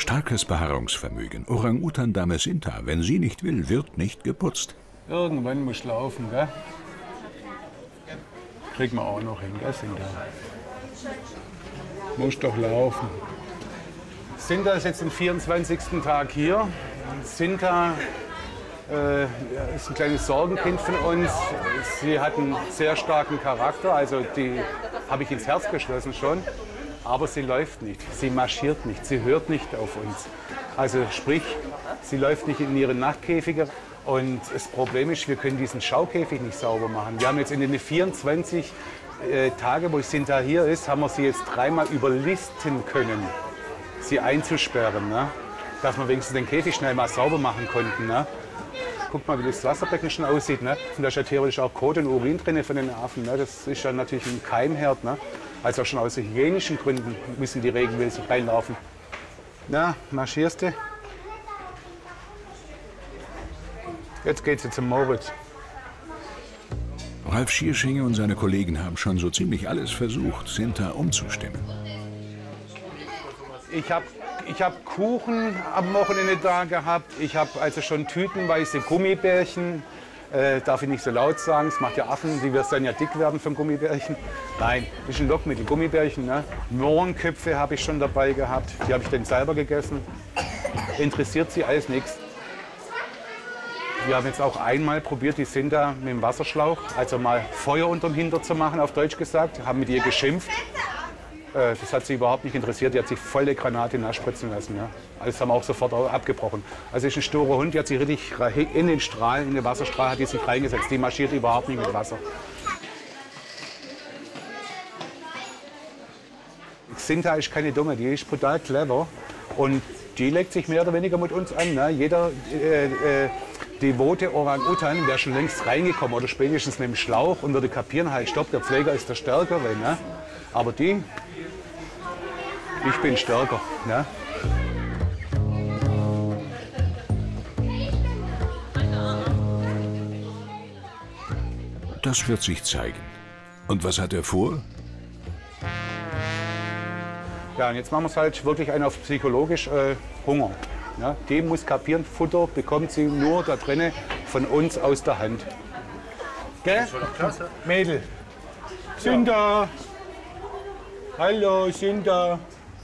Starkes Beharrungsvermögen. Orang-Utan-Dame Sinta, wenn sie nicht will, wird nicht geputzt. Irgendwann muss ich laufen, gell? Kriegt man auch noch hin, gell, Sinta? Muss doch laufen. Sinta ist jetzt den 24. Tag hier. Sinta ist ein kleines Sorgenkind von uns. Sie hat einen sehr starken Charakter, also die habe ich ins Herz geschlossen schon. Aber sie läuft nicht, sie marschiert nicht, sie hört nicht auf uns. Also sprich, sie läuft nicht in ihre Nachtkäfige. Und das Problem ist, wir können diesen Schaukäfig nicht sauber machen. Wir haben jetzt in den 24 Tagen, wo Sinta hier ist, haben wir sie jetzt 3-mal überlisten können, sie einzusperren. Ne? Dass wir wenigstens den Käfig schnell mal sauber machen konnten. Ne? Guck mal, wie das Wasserbecken schon aussieht. Ne? Und da ist ja theoretisch auch Kot und Urin drin von den Affen. Ne? Das ist ja natürlich ein Keimherd. Ne? Also schon aus hygienischen Gründen müssen die regelmäßig reinlaufen. Na, marschierst du? Jetzt geht's zum Moritz. Ralf Schierschinge und seine Kollegen haben schon so ziemlich alles versucht, Sinta umzustimmen. Ich hab Kuchen am Wochenende da gehabt. Ich habe also schon tütenweise Gummibärchen. Darf ich nicht so laut sagen, es macht ja Affen, die werden ja dick werden vom Gummibärchen. Nein, das ist ein Lockmittel, Gummibärchen. Ne? Mohrenköpfe habe ich schon dabei gehabt, die habe ich dann selber gegessen. Interessiert sie alles nichts. Wir haben jetzt auch einmal probiert, die Sinta mit dem Wasserschlauch, also mal Feuer unterm Hintern zu machen, auf Deutsch gesagt, haben mit ihr geschimpft. Das hat sie überhaupt nicht interessiert, die hat sich volle Granate nachspritzen lassen. Ja. Das haben wir auch sofort abgebrochen. Also ist ein sturer Hund, die hat sich richtig in den Strahl, in den Wasserstrahl hat die sich reingesetzt. Die marschiert überhaupt nicht mit Wasser. Sinta ist keine Dumme, die ist brutal clever und die legt sich mehr oder weniger mit uns an. Ne? Jeder devote Orang-Utan wäre schon längst reingekommen oder spätestens mit dem Schlauch und würde kapieren, halt stopp, der Pfleger ist der Stärkere. Ne? Aber ich bin stärker. Ne? Das wird sich zeigen. Und was hat er vor? Ja, und jetzt machen wir es halt wirklich einen auf psychologisch Hunger. Ja, die muss kapieren, Futter bekommt sie nur da drinnen von uns aus der Hand. Gell? Mädel. Sinta. Hallo, Sinta.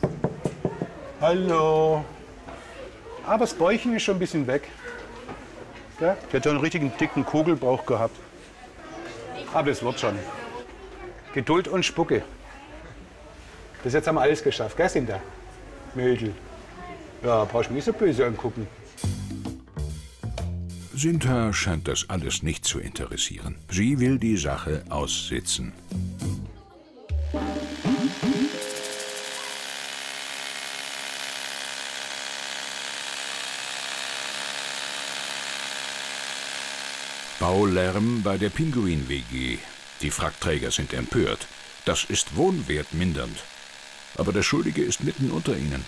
Hallo. Aber das Bäuchchen ist schon ein bisschen weg. Gell? Die hat ja einen richtigen dicken Kugelbauch gehabt. Aber das wird schon. Geduld und Spucke. Bis jetzt haben wir alles geschafft, gell, Sinta? Mädel. Ja, brauchst du mich nicht so böse angucken. Sinta scheint das alles nicht zu interessieren. Sie will die Sache aussitzen. Baulärm bei der Pinguin-WG. Die Frackträger sind empört. Das ist wohnwertmindernd. Aber der Schuldige ist mitten unter ihnen.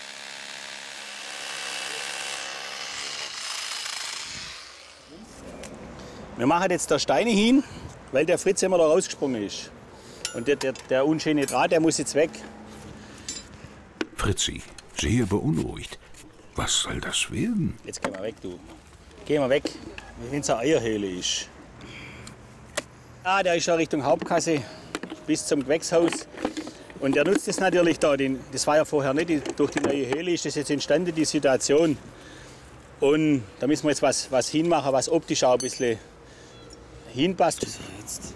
Wir machen jetzt da Steine hin, weil der Fritz immer da rausgesprungen ist. Und der unschöne Draht, der muss jetzt weg. Fritzi, sehr beunruhigt. Was soll das werden? Jetzt gehen wir weg, du. Gehen wir weg, wenn es eine Eierhöhle ist. Ah, der ist ja Richtung Hauptkasse bis zum Gewächshaus. Und der nutzt das natürlich da. Das war ja vorher nicht. Durch die neue Höhle ist das jetzt entstanden, die Situation. Und da müssen wir jetzt was hinmachen, was optisch auch ein bisschen hinpasst. Jetzt.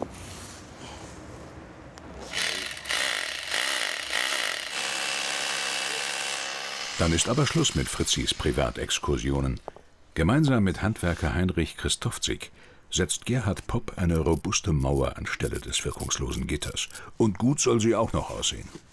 Dann ist aber Schluss mit Fritzis Privatexkursionen. Gemeinsam mit Handwerker Heinrich Christofzig setzt Gerhard Popp eine robuste Mauer anstelle des wirkungslosen Gitters. Und gut soll sie auch noch aussehen.